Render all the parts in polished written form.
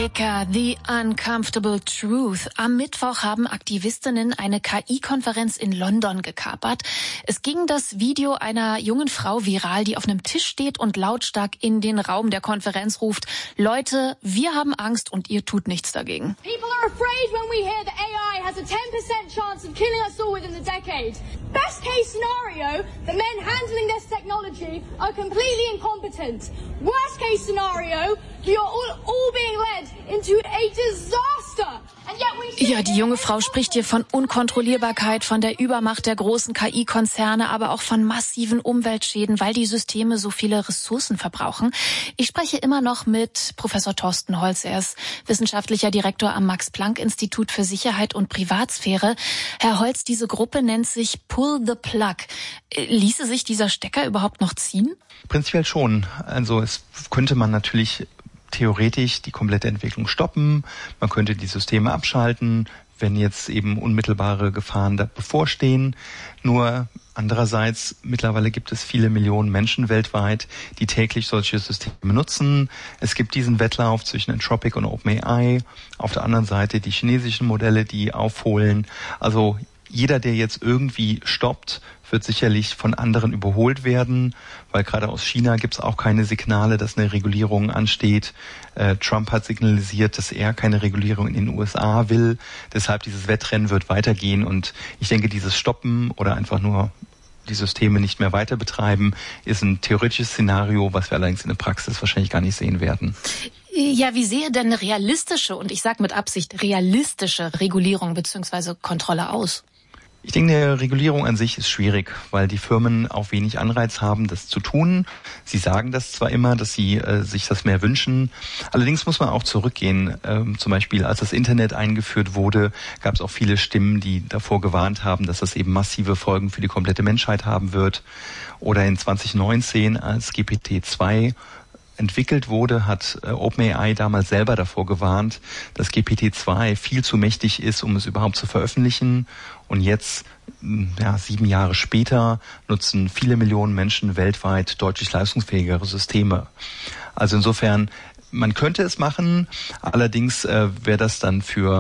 America, the uncomfortable truth. Am Mittwoch haben Aktivistinnen eine KI-Konferenz in London gekapert. Es ging das Video einer jungen Frau viral, die auf einem Tisch steht und lautstark in den Raum der Konferenz ruft: Leute, wir haben Angst und ihr tut nichts dagegen. People are afraid when we hear that AI has a 10% chance of killing us all within the decade. Best case scenario, the men handling this technology are completely incompetent. Worst case scenario, we are all being led into a disaster. Ja, die junge Frau spricht hier von Unkontrollierbarkeit, von der Übermacht der großen KI-Konzerne, aber auch von massiven Umweltschäden, weil die Systeme so viele Ressourcen verbrauchen. Ich spreche immer noch mit Professor Thorsten Holz. Er ist wissenschaftlicher Direktor am Max-Planck-Institut für Sicherheit und Privatsphäre. Herr Holz, diese Gruppe nennt sich Pull the Plug. Ließe sich dieser Stecker überhaupt noch ziehen? Prinzipiell schon. Also es könnte man natürlich theoretisch die komplette Entwicklung stoppen. Man könnte die Systeme abschalten, wenn jetzt eben unmittelbare Gefahren da bevorstehen. Nur andererseits, mittlerweile gibt es viele Millionen Menschen weltweit, die täglich solche Systeme nutzen. Es gibt diesen Wettlauf zwischen Anthropic und OpenAI. Auf der anderen Seite die chinesischen Modelle, die aufholen. Also jeder, der jetzt irgendwie stoppt, wird sicherlich von anderen überholt werden, weil gerade aus China gibt es auch keine Signale, dass eine Regulierung ansteht. Trump hat signalisiert, dass er keine Regulierung in den USA will. Deshalb dieses Wettrennen wird weitergehen und ich denke, dieses Stoppen oder einfach nur die Systeme nicht mehr weiter betreiben, ist ein theoretisches Szenario, was wir allerdings in der Praxis wahrscheinlich gar nicht sehen werden. Ja, wie sehe denn eine realistische, und ich sage mit Absicht realistische Regulierung bzw. Kontrolle aus? Ich denke, eine Regulierung an sich ist schwierig, weil die Firmen auch wenig Anreiz haben, das zu tun. Sie sagen das zwar immer, dass sie sich das mehr wünschen. Allerdings muss man auch zurückgehen. Zum Beispiel, als das Internet eingeführt wurde, gab es auch viele Stimmen, die davor gewarnt haben, dass das eben massive Folgen für die komplette Menschheit haben wird. Oder in 2019, als GPT-2 entwickelt wurde, hat OpenAI damals selber davor gewarnt, dass GPT-2 viel zu mächtig ist, um es überhaupt zu veröffentlichen. Und jetzt, 7 Jahre später, nutzen viele Millionen Menschen weltweit deutlich leistungsfähigere Systeme. Also insofern, man könnte es machen, allerdings wäre das dann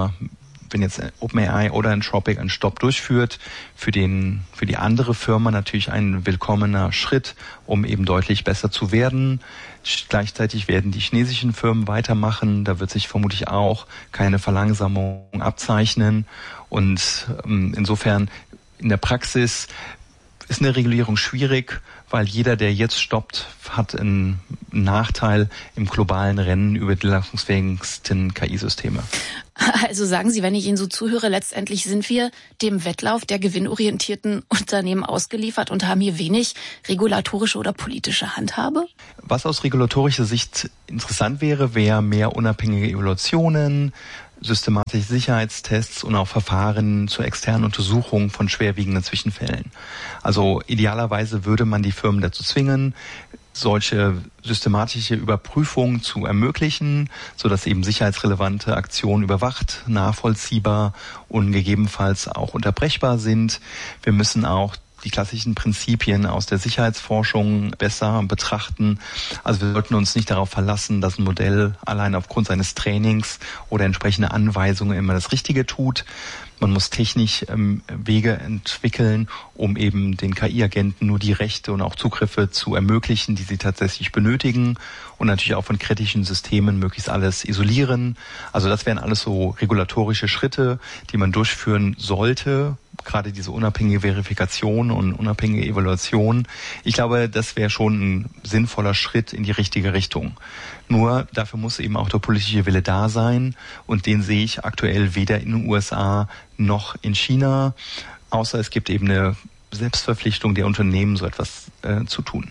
wenn jetzt OpenAI oder Anthropic einen Stopp durchführt, für die andere Firma natürlich ein willkommener Schritt, um eben deutlich besser zu werden. Gleichzeitig werden die chinesischen Firmen weitermachen. Da wird sich vermutlich auch keine Verlangsamung abzeichnen. Und insofern in der Praxis ist eine Regulierung schwierig, weil jeder, der jetzt stoppt, hat einen Nachteil im globalen Rennen über die leistungsfähigsten KI-Systeme. Also sagen Sie, wenn ich Ihnen so zuhöre, letztendlich sind wir dem Wettlauf der gewinnorientierten Unternehmen ausgeliefert und haben hier wenig regulatorische oder politische Handhabe? Was aus regulatorischer Sicht interessant wäre, wäre mehr unabhängige Evaluationen, systematische Sicherheitstests und auch Verfahren zur externen Untersuchung von schwerwiegenden Zwischenfällen. Also idealerweise würde man die Firmen dazu zwingen, solche systematische Überprüfungen zu ermöglichen, sodass eben sicherheitsrelevante Aktionen überwacht, nachvollziehbar und gegebenenfalls auch unterbrechbar sind. Wir müssen auch die klassischen Prinzipien aus der Sicherheitsforschung besser betrachten. Also wir sollten uns nicht darauf verlassen, dass ein Modell allein aufgrund seines Trainings oder entsprechende Anweisungen immer das Richtige tut. Man muss technisch Wege entwickeln, um eben den KI-Agenten nur die Rechte und auch Zugriffe zu ermöglichen, die sie tatsächlich benötigen und natürlich auch von kritischen Systemen möglichst alles isolieren. Also das wären alles so regulatorische Schritte, die man durchführen sollte. Gerade diese unabhängige Verifikation und unabhängige Evaluation. Ich glaube, das wäre schon ein sinnvoller Schritt in die richtige Richtung. Nur dafür muss eben auch der politische Wille da sein und den sehe ich aktuell weder in den USA noch in China, außer es gibt eben eine Selbstverpflichtung der Unternehmen, so etwas zu tun.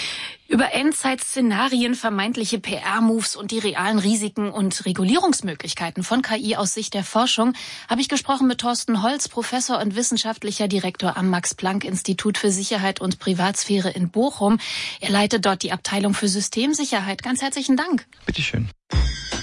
Über Endzeit-Szenarien, vermeintliche PR-Moves und die realen Risiken und Regulierungsmöglichkeiten von KI aus Sicht der Forschung habe ich gesprochen mit Thorsten Holz, Professor und wissenschaftlicher Direktor am Max-Planck-Institut für Sicherheit und Privatsphäre in Bochum. Er leitet dort die Abteilung für Systemsicherheit. Ganz herzlichen Dank. Bitteschön.